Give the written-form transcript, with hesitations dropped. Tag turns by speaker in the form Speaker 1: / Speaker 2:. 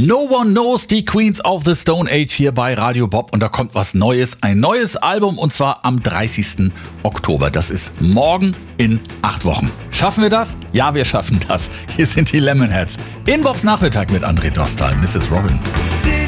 Speaker 1: No One Knows, die Queens of the Stone Age hier bei Radio Bob. Und da kommt was Neues, ein neues Album und zwar am 30. Oktober. Das ist morgen in 8 Wochen. Schaffen wir das? Ja, wir schaffen das. Hier sind die Lemonheads in Bobs Nachmittag mit André Dostal, Mrs. Robin.